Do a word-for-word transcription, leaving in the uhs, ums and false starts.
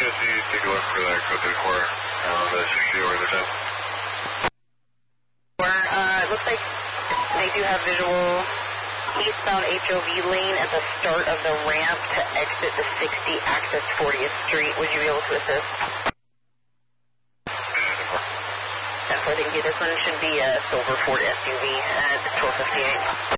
see, take a look for that code thirty-four on the sixty over the ten. Uh, it looks like they do have visual eastbound H O V lane at the start of the ramp to exit the sixty access fortieth Street. Would you be able to assist? ten four, thank you. This one should be a silver Ford S U V at twelve fifty-eight.